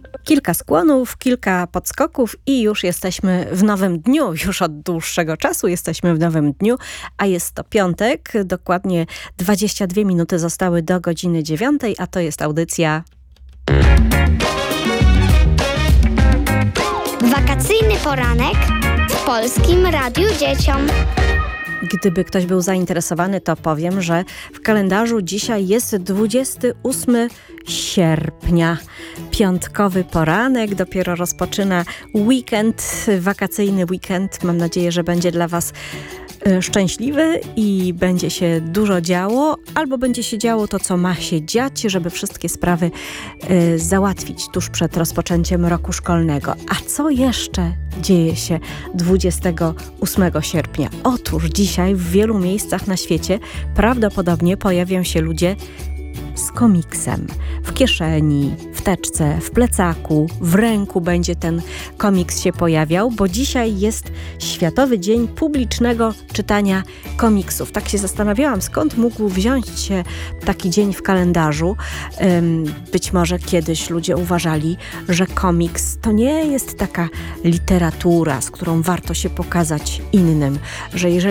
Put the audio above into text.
Kilka skłonów, kilka podskoków i już jesteśmy w nowym dniu. Już od dłuższego czasu jesteśmy w nowym dniu, a jest to piątek. Dokładnie 22 minuty zostały do godziny 9, a to jest audycja Wakacyjny poranek w Polskim Radiu Dzieciom. Gdyby ktoś był zainteresowany, to powiem, że w kalendarzu dzisiaj jest 28 sierpnia. Piątkowy poranek, dopiero rozpoczyna weekend, wakacyjny weekend. Mam nadzieję, że będzie dla Was szczęśliwy i będzie się dużo działo, albo będzie się działo to, co ma się dziać, żeby wszystkie sprawy załatwić tuż przed rozpoczęciem roku szkolnego. A co jeszcze dzieje się 28 sierpnia? Otóż dzisiaj w wielu miejscach na świecie prawdopodobnie pojawią się ludzie z komiksem. W kieszeni, w teczce, w plecaku, w ręku będzie ten komiks się pojawiał, bo dzisiaj jest Światowy Dzień Publicznego Czytania Komiksów. Tak się zastanawiałam, skąd mógł wziąć się taki dzień w kalendarzu. Być może kiedyś ludzie uważali, że komiks to nie jest taka literatura, z którą warto się pokazać innym, że jeżeli